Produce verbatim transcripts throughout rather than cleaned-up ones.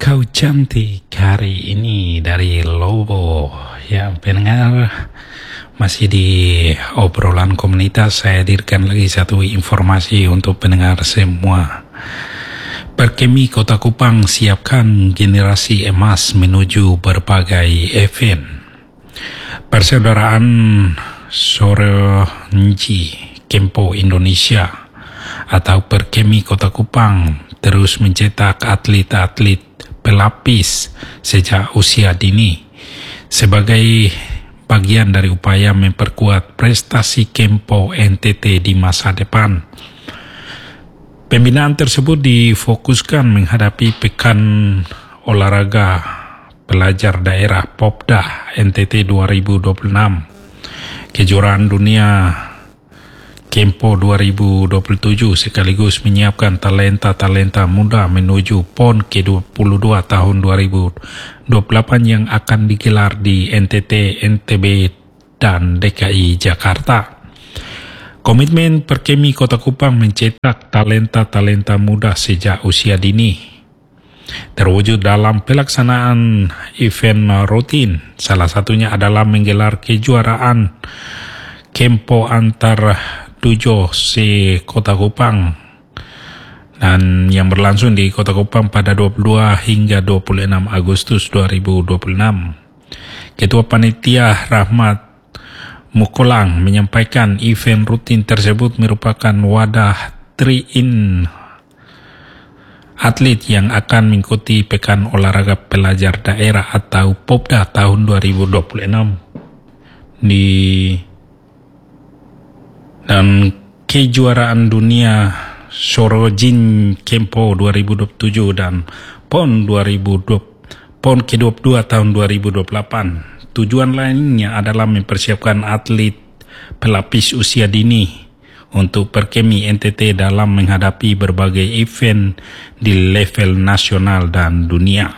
Kau cantik hari ini dari Lobo. Ya, pendengar, masih di obrolan komunitas saya hadirkan lagi satu informasi untuk pendengar semua. Perkemi Kota Kupang siapkan generasi emas menuju berbagai event. Persaudaraan Soronji Kempo Indonesia atau Perkemi Kota Kupang terus mencetak atlet-atlet pelapis sejak usia dini sebagai bagian dari upaya memperkuat prestasi Kempo N T T di masa depan. Pembinaan tersebut difokuskan menghadapi Pekan Olahraga Pelajar Daerah Popda N T T dua ribu dua puluh enam, kejuaraan dunia Kempo dua ribu dua puluh tujuh sekaligus menyiapkan talenta-talenta muda menuju PON ke dua puluh dua tahun dua ribu dua puluh delapan yang akan digelar di N T T, N T B, dan D K I Jakarta. Komitmen Perkemi Kota Kupang mencetak talenta-talenta muda sejak usia dini terwujud dalam pelaksanaan event rutin. Salah satunya adalah menggelar kejuaraan Kempo antar Dujo se Kota Kupang dan yang berlangsung di Kota Kupang pada dua puluh dua hingga dua puluh enam Agustus dua ribu dua puluh enam. Ketua Panitia Rahmat Mukolang menyampaikan event rutin tersebut merupakan wadah tri-in atlet yang akan mengikuti Pekan Olahraga Pelajar Daerah atau Popda tahun dua ribu dua puluh enam di dan kejuaraan dunia Sorojin Kempo dua ribu dua puluh tujuh dan PON dua ribu dua puluh PON ke dua puluh dua tahun dua ribu dua puluh delapan. Tujuan lainnya adalah mempersiapkan atlet pelapis usia dini untuk Perkemi N T T dalam menghadapi berbagai event di level nasional dan dunia.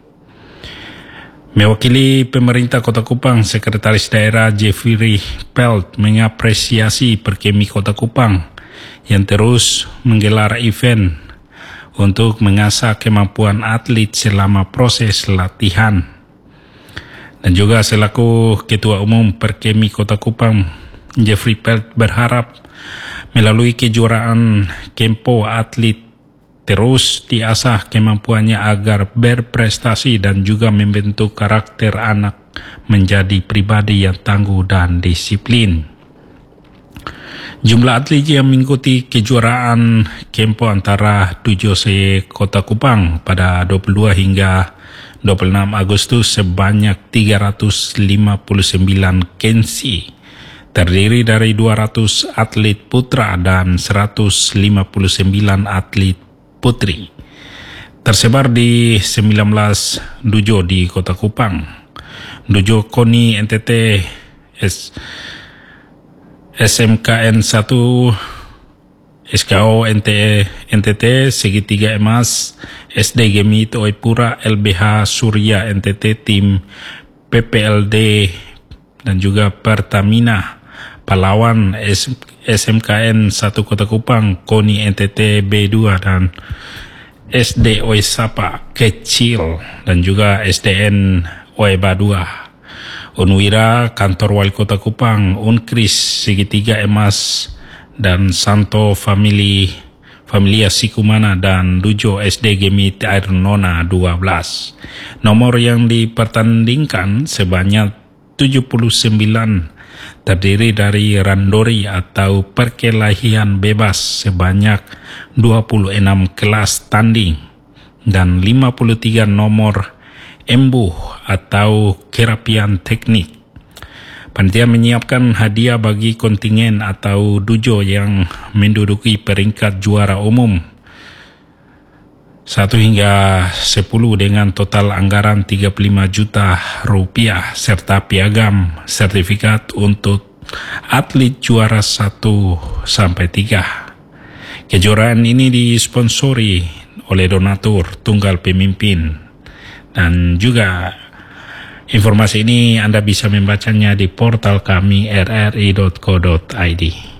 Mewakili pemerintah Kota Kupang, Sekretaris Daerah Jeffrey Pelt mengapresiasi Perkemi Kota Kupang yang terus menggelar event untuk mengasah kemampuan atlet selama proses latihan. Dan juga selaku Ketua Umum Perkemi Kota Kupang, Jeffrey Pelt berharap melalui kejuaraan Kempo atlet terus diasah kemampuannya agar berprestasi dan juga membentuk karakter anak menjadi pribadi yang tangguh dan disiplin. Jumlah atlet yang mengikuti kejuaraan Kempo antara Dujo se Kota Kupang pada dua puluh dua hingga dua puluh enam Agustus sebanyak tiga ratus lima puluh sembilan kensi, terdiri dari dua ratus atlet putra dan seratus lima puluh sembilan atlet putri, tersebar di sembilan belas dojo di Kota Kupang. Dojo KONI N T T, S, SMKN satu, S K O N T T, Segitiga Emas, S D Gemit Oipura, L B H Surya N T T, tim P P L D dan juga Pertamina Palawan, S M K N satu Kota Kupang, KONI N T T B dua dan S D Oesapa Kecil dan juga S D N Oeba dua. Unwira Kantor Wali Kota Kupang, Unkris Segitiga Emas dan Santo Family Familia Sikumana dan Dujo S D Gemit Air Nona dua belas. Nomor yang dipertandingkan sebanyak tujuh puluh sembilan, terdiri dari randori atau perkelahian bebas sebanyak dua puluh enam kelas tanding dan lima puluh tiga nomor embuh atau kerapian teknik. Panitia menyiapkan hadiah bagi kontingen atau dujo yang menduduki peringkat juara umum satu hingga sepuluh dengan total anggaran tiga puluh lima juta rupiah serta piagam sertifikat untuk atlet juara satu sampai tiga. Kejuaraan ini disponsori oleh donatur tunggal pemimpin dan juga informasi ini Anda bisa membacanya di portal kami r r i dot co dot i d.